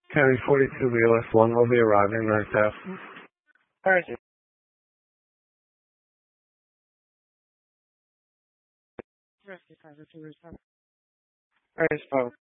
County 42 BLS1 will be arriving next afternoon. Where is it? Where is phone?